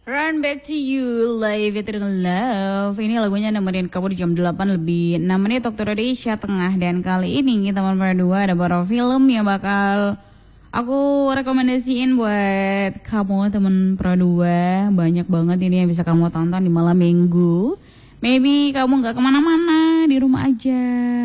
Run Back to You, Live Eternal Love. Ini lagunya nemenin kamu di jam 8 lebih 6 menit waktu Indonesia Tengah. Dan kali ini teman berdua ada beberapa film yang bakal aku rekomendasiin buat kamu teman berdua. Banyak banget ini yang bisa kamu tonton di malam minggu. Maybe kamu gak kemana-mana, di rumah aja.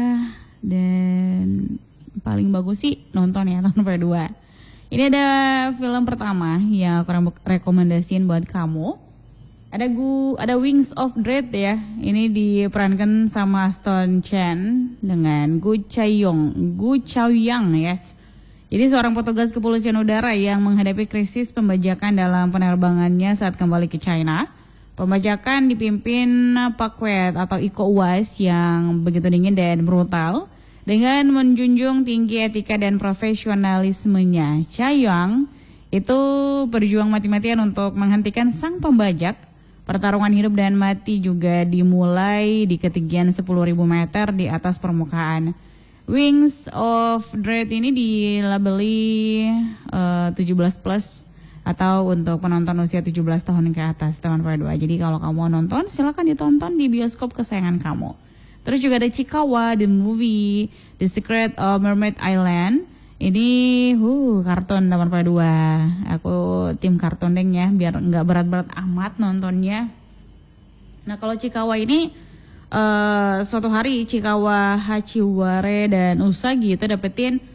Dan paling bagus sih nonton ya teman berdua. Ini ada film pertama yang aku rekomendasiin buat kamu. Ada Wings of Dread ya. Ini diperankan sama Stone Chen dengan Gu Chaoyang, yes. Jadi seorang petugas kepolisian udara yang menghadapi krisis pembajakan dalam penerbangannya saat kembali ke China. Pembajakan dipimpin Pak Kwet atau Iko Uwais yang begitu dingin dan brutal. Dengan menjunjung tinggi etika dan profesionalismenya, Chaoyang itu berjuang mati-matian untuk menghentikan sang pembajak. Pertarungan hidup dan mati juga dimulai di ketinggian 10.000 meter di atas permukaan. Wings of Dread ini dilabeli 17 plus atau untuk penonton usia 17 tahun ke atas, teman berdua. Jadi kalau kamu nonton, silakan ditonton di bioskop kesayangan kamu. Terus juga ada Chikawa, The Movie, The Secret of Mermaid Island. Ini kartun teman berdua. Aku tim kartun deng ya, biar nggak berat-berat amat nontonnya. Nah kalau Chikawa ini, suatu hari Chikawa, Hachiware, dan Usagi itu dapetin